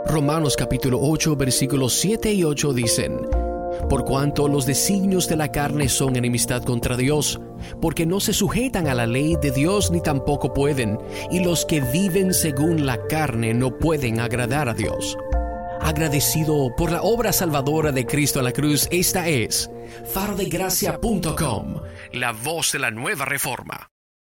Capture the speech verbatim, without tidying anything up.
Romanos capítulo ocho, versículos siete y ocho dicen: Por cuanto los designios de la carne son enemistad contra Dios, porque no se sujetan a la ley de Dios ni tampoco pueden, y los que viven según la carne no pueden agradar a Dios. Agradecido por la obra salvadora de Cristo en la cruz, esta es faro de gracia punto com, la voz de la nueva reforma.